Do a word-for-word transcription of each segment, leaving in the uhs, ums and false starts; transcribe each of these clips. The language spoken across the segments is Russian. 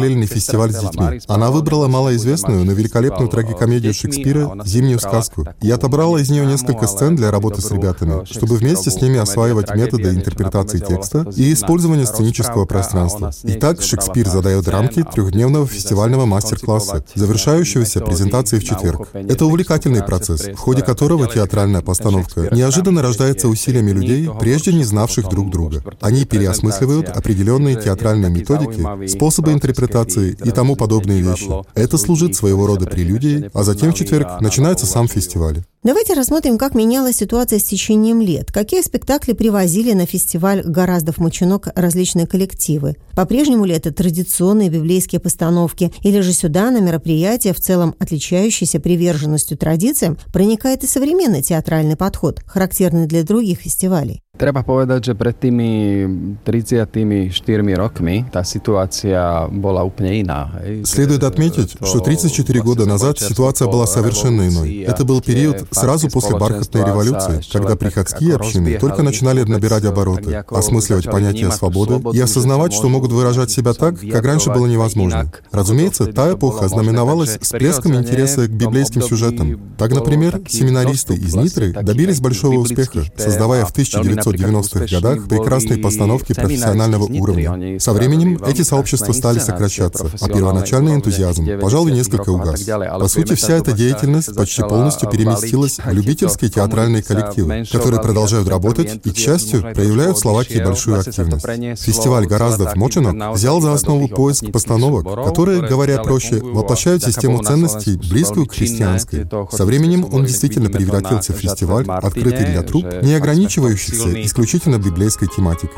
параллельный фестиваль с детьми. Она выбрала малоизвестную, но великолепную трагикомедию Шекспира «Зимнюю сказку» и отобрала из нее несколько сцен для работы с ребятами, чтобы вместе с ними осваивать методы интерпретации текста и использования сценического пространства. Итак, Шекспир задает рамки трехдневного фестивального мастер-класса, завершающегося презентацией в четверг. Это увлекательный процесс, в ходе которого театральная постановка неожиданно рождается усилиями людей, прежде не знавших друг друга. Они переосмысливают определенные театральные методики, способы интерпретации и тому подобные вещи. Это служит своего рода прелюдией, а затем в четверг начинается сам фестиваль. Давайте рассмотрим, как менялась ситуация с течением лет. Какие спектакли привозили на фестиваль «Гораздов Моченок» различные коллективы? По-прежнему ли это традиционные библейские постановки? Или же сюда, на мероприятия, в целом отличающиеся приверженностью традициям, проникает и современный театральный подход, характерный для других фестивалей? Treba povedať, že pred tými tridsiatimi štyrmi rokmi tá situácia bola úplne iná. Следует отметить, что тридцать четыре года назад ситуация была совершенно иной. Это был период сразу после бархатной революции, когда приходские общины только начинали набирать обороты, осмысливать понятие свободы и осознавать, что могут выражать себя так, как раньше было невозможно. Разумеется, та эпоха знаменовалась всплеском интереса к библейским сюжетам. Так, например, семинаристы из Нитры добились большого успеха, создавая в тысяча девятьсот девяностых годах прекрасные постановки профессионального уровня. Со временем эти сообщества стали сокращаться, а первоначальный энтузиазм, пожалуй, несколько угас. По сути, вся эта деятельность почти полностью переместилась в любительские театральные коллективы, которые продолжают работать и, к счастью, проявляют в Словакии большую активность. Фестиваль «Гораздов Моченок» взял за основу поиск постановок, которые, говоря проще, воплощают систему ценностей, близкую к христианской. Со временем он действительно превратился в фестиваль, открытый для труп, не ограничивающихся исключительно библейской тематикой.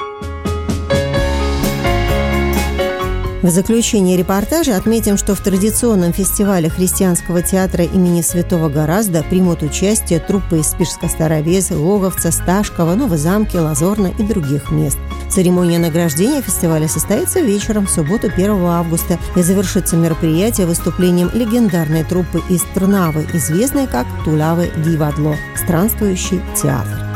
В заключение репортажа отметим, что в традиционном фестивале христианского театра имени Святого Горазда примут участие труппы из Спирска-Старовеза, Логовца, Сташкова, Новозамки, Лазорна и других мест. Церемония награждения фестиваля состоится вечером в субботу первого августа и завершится мероприятие выступлением легендарной труппы из Трнавы, известной как Тулавы Дивадло – странствующий театр.